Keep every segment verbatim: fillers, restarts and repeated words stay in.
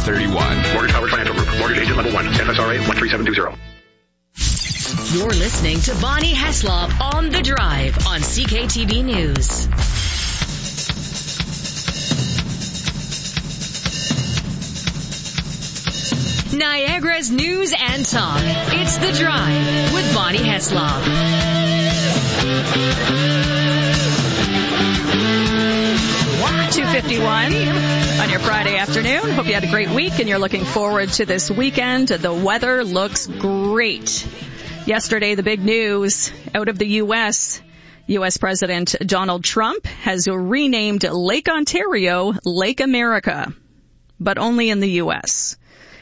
thirty-one. Mortgage Howard Financial Group. Mortgage agent level one. F S R A one three seven two zero. You're listening to Bonnie Heslop on The Drive on C K T V News. Niagara's news and talk. It's The Drive with Bonnie Heslop. two fifty-one on your Friday afternoon. Hope you had a great week and you're looking forward to this weekend. The weather looks great. Yesterday, the big news out of the U S U S President Donald Trump has renamed Lake Ontario Lake America, but only in the U S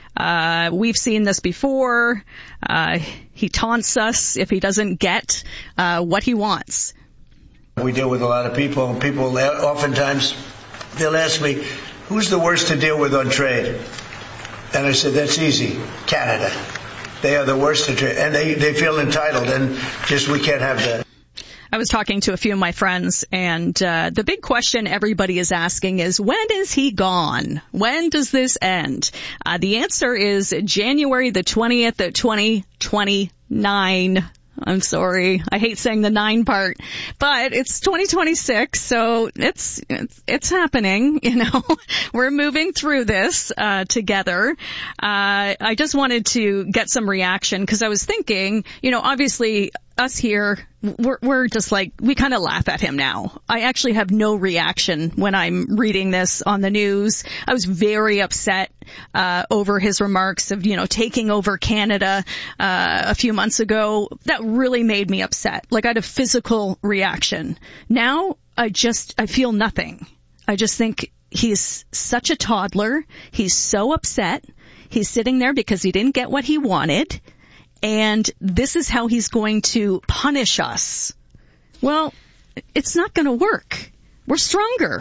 Uh, we've seen this before. Uh, he taunts us if he doesn't get uh, what he wants. We deal with a lot of people, and people oftentimes, they'll ask me, who's the worst to deal with on trade? And I said, that's easy, Canada. They are the worst to trade, and they, they feel entitled, and just we can't have that. I was talking to a few of my friends, and uh, the big question everybody is asking is, when is he gone? When does this end? Uh, the answer is January the twentieth, twenty twenty-nine. I'm sorry. I hate saying the nine part, but it's twenty twenty-six, so it's, it's, it's happening, you know. We're moving through this, uh, together. Uh, I just wanted to get some reaction because I was thinking, you know, obviously us here, we're, we're just like, we kind of laugh at him now. I actually have no reaction when I'm reading this on the news. I was very upset, uh, over his remarks of, you know, taking over Canada, uh, a few months ago. That really made me upset. Like I had a physical reaction. Now I just, I feel nothing. I just think he's such a toddler. He's so upset. He's sitting there because he didn't get what he wanted. And this is how he's going to punish us. Well, it's not going to work. We're stronger.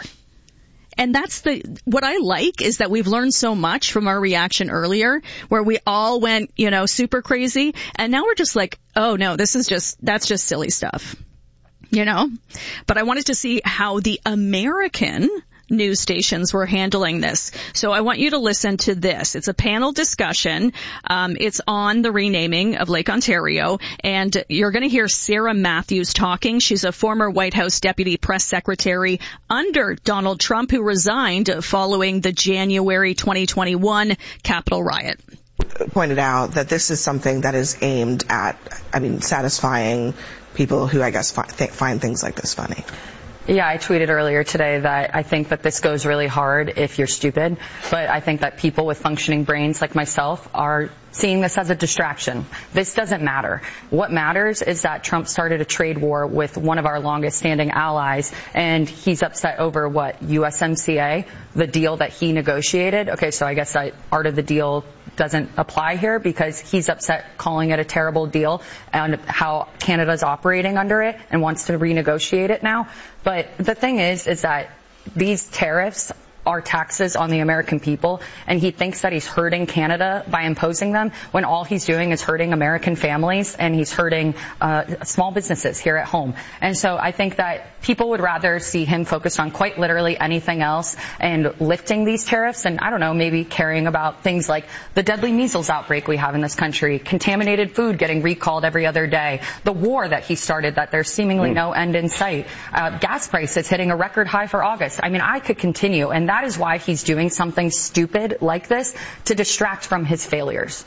And that's the, what I like is that we've learned so much from our reaction earlier where we all went, you know, super crazy. And now we're just like, oh no, this is just, that's just silly stuff. You know? But I wanted to see how the American news stations were handling this. So I want you to listen to this. It's a panel discussion. Um, it's on the renaming of Lake Ontario, and you're going to hear Sarah Matthews talking. She's a former White House deputy press secretary under Donald Trump who resigned following the January twenty twenty-one Capitol riot. Pointed out that this is something that is aimed at, I mean, satisfying people who I guess fi- th- find things like this funny. Yeah, I tweeted earlier today that I think that this goes really hard if you're stupid, but I think that people with functioning brains like myself are seeing this as a distraction. This doesn't matter. What matters is that Trump started a trade war with one of our longest standing allies, and he's upset over what, U S M C A, the deal that he negotiated. Okay, so I guess that art of the deal doesn't apply here because he's upset calling it a terrible deal and how Canada's operating under it and wants to renegotiate it now. But the thing is, is that these tariffs are taxes on the American people, and he thinks that he's hurting Canada by imposing them when all he's doing is hurting American families and he's hurting uh, small businesses here at home. And so I think that people would rather see him focused on quite literally anything else and lifting these tariffs and, I don't know, maybe caring about things like the deadly measles outbreak we have in this country, contaminated food getting recalled every other day, the war that he started that there's seemingly no end in sight, uh, gas prices hitting a record high for August. I mean, I could continue, and that That is why he's doing something stupid like this to distract from his failures.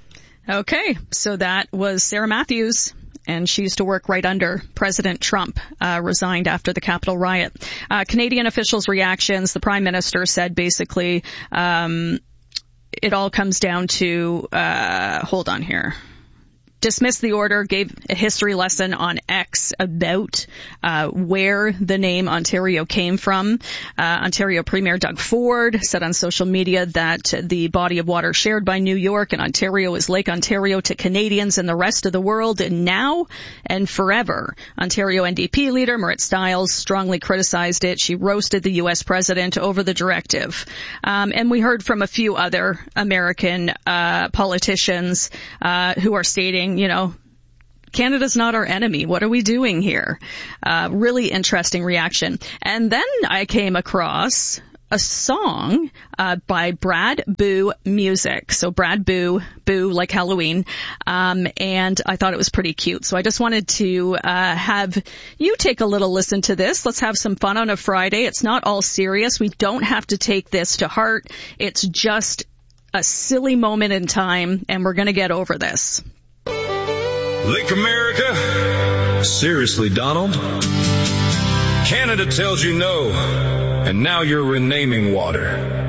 Okay, so that was Sarah Matthews, and she used to work right under President Trump, uh, resigned after the Capitol riot. Uh, Canadian officials' reactions, the Prime Minister said basically um, it all comes down to, uh, hold on here. Dismissed the order, gave a history lesson on X about uh where the name Ontario came from. Uh Ontario Premier Doug Ford said on social media that the body of water shared by New York and Ontario is Lake Ontario to Canadians and the rest of the world, and now and forever. Ontario N D P leader Marit Stiles strongly criticized it. She roasted the U S president over the directive. Um and we heard from a few other American uh politicians uh who are stating, you know, Canada's not our enemy. What are we doing here? Uh, really interesting reaction. And then I came across a song uh, by Brad Boo Music. So Brad Boo, Boo like Halloween. Um, and I thought it was pretty cute. So I just wanted to uh, have you take a little listen to this. Let's have some fun on a Friday. It's not all serious. We don't have to take this to heart. It's just a silly moment in time, and we're going to get over this. Lake America? Seriously, Donald? Canada tells you no, and now you're renaming water.